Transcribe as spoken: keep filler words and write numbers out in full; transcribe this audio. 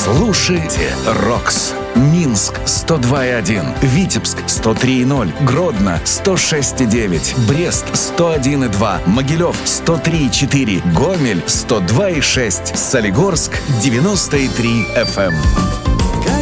Слушайте Рокс. Минск сто два и один, Витебск сто три и ноль, Гродно сто шесть и девять, Брест сто один и два, Могилев сто три и четыре, Гомель сто два и шесть, Солигорск девяносто и три эф эм.